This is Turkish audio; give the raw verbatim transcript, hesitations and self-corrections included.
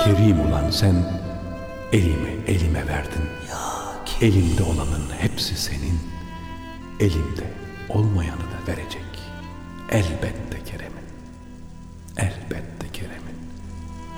Kerim olan sen elimi elime verdin. Elimde olanın hepsi senin, elimde olmayanı da verecek. Elbette Kerem'in, elbette Kerem'in.